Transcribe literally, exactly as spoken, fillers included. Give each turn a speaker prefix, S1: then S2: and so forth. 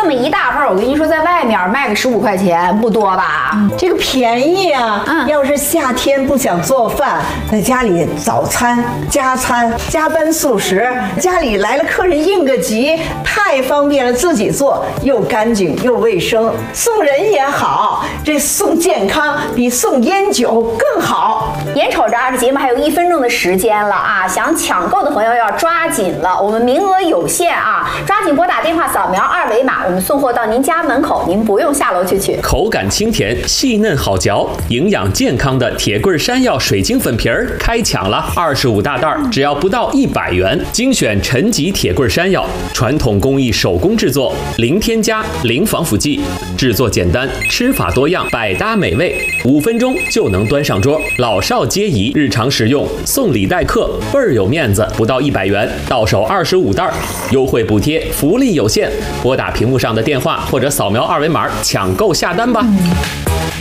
S1: 么一大份，我跟你说，在外面卖个十五块钱不多吧？
S2: 嗯、这个便宜啊！嗯，要是夏天不想做饭，在家里早餐、加餐、加班速食，家里来了客人应个急，太方便了，自己做又干净又卫生，送人也好，这送健康比送烟酒更好。
S1: 眼瞅着啊，这节目还有一分钟的时间了啊，想抢购的朋友要抓紧了，我们名额有限啊，抓紧拨打电话，扫描二维码，我们送货到您家门口，您不用下楼去取。
S3: 口感清甜，细嫩好嚼，营养健康的铁棍山药水晶粉皮儿开抢了，二十五大袋，只要不到一百元，精选陈吉铁棍山药，传统工艺手工制作，零添加，零防腐剂，制作简单，吃法多样，百搭美味，五分钟就能端上桌，老少皆宜，日常食用，送礼待客，倍儿有面子，不到一百元，到手二十五袋，优惠补贴，福利有限，拨打屏幕上的电话或者扫描二维码抢购下单吧。